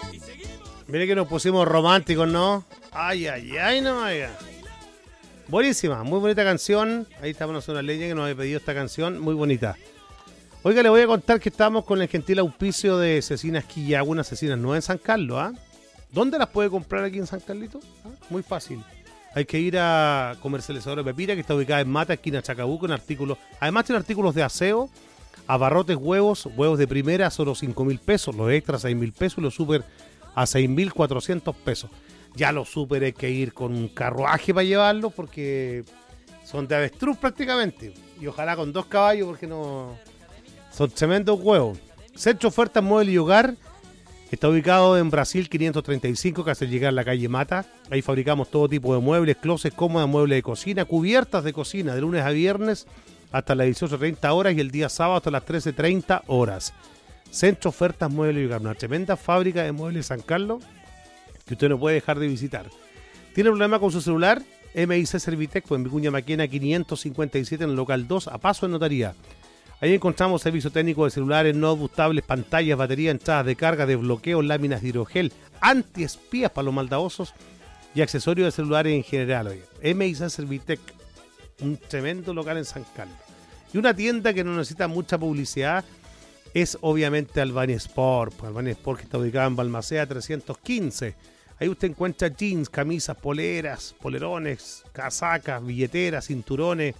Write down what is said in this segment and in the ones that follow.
Mire que nos pusimos románticos, ¿no? Ay, ay, ay, no vaya. Buenísima, muy bonita canción. Ahí estamos una leña que nos había pedido esta canción, muy bonita. Oiga, le voy a contar que estamos con el gentil auspicio de Cecinas Quillagua, unas cecinas nuevas en San Carlos, ¿ah? ¿Dónde las puede comprar aquí en San Carlito? ¿Ah? Muy fácil. Hay que ir a Comercializadora Pepira, que está ubicada en Mata, esquina Chacabuco, en artículos. Además tiene artículos de aseo, abarrotes, huevos de primera, solo 5.000 pesos, los extras 6.000 pesos y los super a 6.400 pesos. Ya los super hay que ir con un carruaje para llevarlos porque son de avestruz prácticamente. Y ojalá con 2 caballos porque no... Son tremendos huevos. Centro Ofertas Mueble y Hogar está ubicado en Brasil 535, casi al llegar a la calle Mata. Ahí fabricamos todo tipo de muebles, closets, cómodas, muebles de cocina, cubiertas de cocina, de lunes a viernes hasta las 18:30 horas y el día sábado hasta las 13:30 horas. Centro Ofertas Mueble y Hogar, una tremenda fábrica de muebles San Carlos que usted no puede dejar de visitar. ¿Tiene problema con su celular? MIC Servitec, en Vicuña Maquena 557 en el local 2, a paso de notaría. Ahí encontramos servicio técnico de celulares, notebooks, tablets, pantallas, baterías, entradas de carga, desbloqueo, láminas de hidrogel, antiespías para los maldadosos y accesorios de celulares en general. Oye. MIC Servitec, un tremendo local en San Carlos. Y una tienda que no necesita mucha publicidad es obviamente Albania Sport. Albania Sport, que está ubicada en Balmaceda 315. Ahí usted encuentra jeans, camisas, poleras, polerones, casacas, billeteras, cinturones.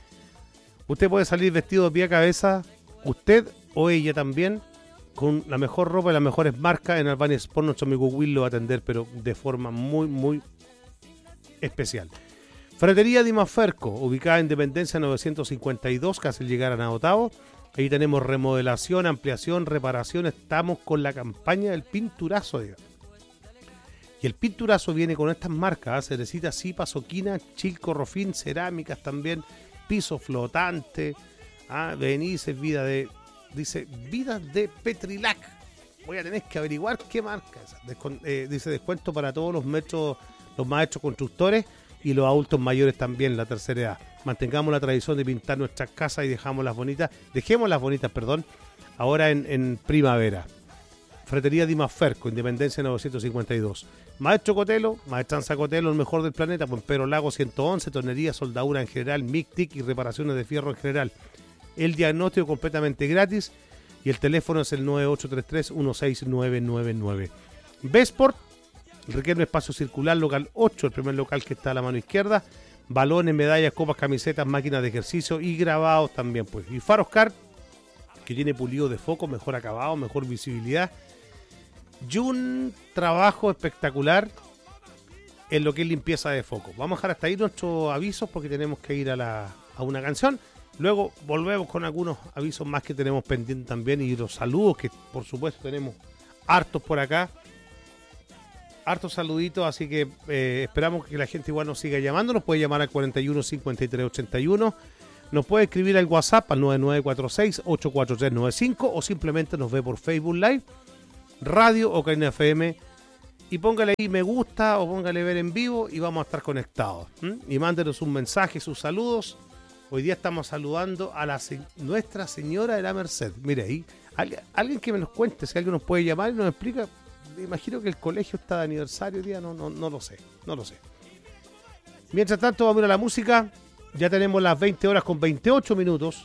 Usted puede salir vestido de pie a cabeza, usted o ella también, con la mejor ropa y las mejores marcas en Albania Sport. Nuestro amigo Will lo va a atender, pero de forma muy, muy especial. Ferretería Dimaferco, ubicada en Independencia 952, casi al llegar a Naotao. Ahí tenemos remodelación, ampliación, reparación. Estamos con la campaña del pinturazo, digamos. Y el pinturazo viene con estas marcas, Cerecita, Zipa, Soquina, Chilco, Rofín, cerámicas también, piso flotante, Benices, dice vida de Petrilac. Voy a tener que averiguar qué marca es. Dice descuento para todos los maestros constructores y los adultos mayores también, la tercera edad. Mantengamos la tradición de pintar nuestras casas y dejémoslas bonitas, ahora en primavera. Ferretería Dimaferco, Independencia 952. Maestro Cotelo, Maestranza Cotelo, el mejor del planeta, Pompero Lago 111, tornería, soldadura en general, MIC-TIC y reparaciones de fierro en general. El diagnóstico completamente gratis y el teléfono es el 9833-16999. Besport, requiere un espacio circular, local 8, el primer local que está a la mano izquierda. Balones, medallas, copas, camisetas, máquinas de ejercicio y grabados también, pues. Y Faroscar, que tiene pulido de foco, mejor acabado, mejor visibilidad. Y un trabajo espectacular en lo que es limpieza de foco. Vamos a dejar hasta ahí nuestros avisos porque tenemos que ir a una canción. Luego volvemos con algunos avisos más que tenemos pendientes también y los saludos que por supuesto tenemos hartos por acá. Hartos saluditos, así que esperamos que la gente igual nos siga llamando. Nos puede llamar al 41 53 81. Nos puede escribir al WhatsApp al 9946 84395 o simplemente nos ve por Facebook Live, Radio Ocarina FM, y póngale ahí me gusta o póngale ver en vivo y vamos a estar conectados. Y mándenos un mensaje, sus saludos. Hoy día estamos saludando a Nuestra Señora de la Merced. Mire ahí, alguien que me nos cuente, si alguien nos puede llamar y nos explica. Me imagino que el colegio está de aniversario hoy día, no lo sé. Mientras tanto vamos a ir a la música. Ya tenemos las 20 horas con 28 minutos.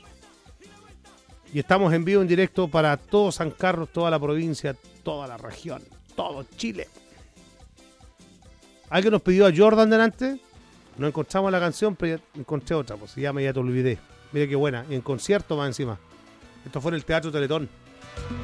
Y estamos en vivo, en directo para todo San Carlos, toda la provincia, toda la región, todo Chile. ¿Alguien nos pidió a Jordan delante? No encontramos la canción, pero ya encontré otra, pues ya te olvidé. Mire qué buena, y en concierto más encima. Esto fue en el Teatro Teletón.